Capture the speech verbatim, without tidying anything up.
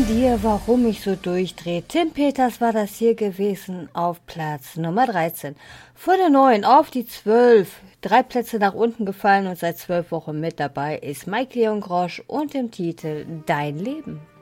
dir, warum ich so durchdrehe. Tim Peters war das hier gewesen auf Platz Nummer dreizehn. Von der neun auf die zwölf. Drei Plätze nach unten gefallen und seit zwölf Wochen mit dabei ist Mike Leon Grosch und dem Titel Dein Leben.